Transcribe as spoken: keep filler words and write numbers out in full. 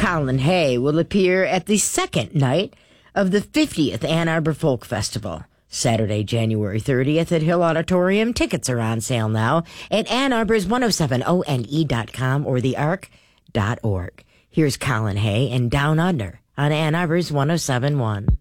Colin Hay will appear at the second night of the fiftieth Ann Arbor Folk Festival, Saturday, January thirtieth at Hill Auditorium. Tickets are on sale now at Ann Arbor's one oh seven O N E dot com or the arc dot org. Here's Colin Hay and Down Under on Ann Arbor's one oh seven point one.